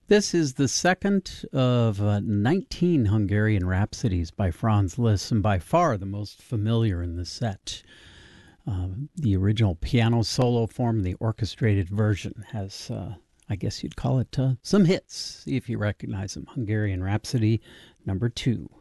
This is the second of 19 Hungarian Rhapsodies by Franz Liszt, and by far the most familiar in the set. The original piano solo form, the orchestrated version, has, I guess you'd call it, some hits, see if you recognize them. Hungarian Rhapsody number 2.